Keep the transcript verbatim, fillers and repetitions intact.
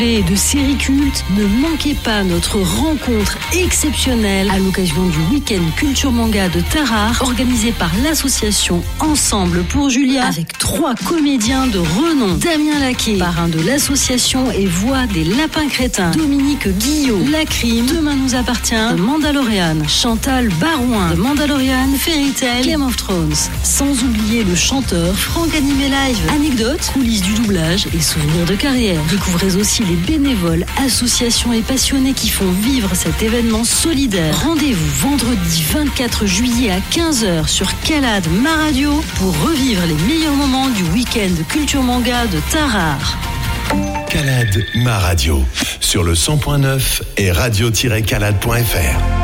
Et de séries cultes, ne manquez pas notre rencontre exceptionnelle à l'occasion du week-end culture manga de Tarare, organisé par l'association Ensemble pour Julia, avec trois comédiens de renom. Damien Laquet, parrain de l'association et voix des Lapins Crétins. Dominique Guillot, La Crime, Demain nous appartient, de Mandalorian. Chantal Barouin, de Mandalorian, Fairy Tail, Game of Thrones. Sans oublier le chanteur Franck Animé Live. Anecdotes, coulisses du doublage et souvenirs de carrière. Découvrez aussi les bénévoles, associations et passionnés qui font vivre cet événement solidaire. Rendez-vous vendredi vingt-quatre juillet à quinze heures sur Calade Ma Radio pour revivre les meilleurs moments du week-end culture manga de Tarare. Calade Ma Radio sur le cent point neuf et radio tiret calade point f r.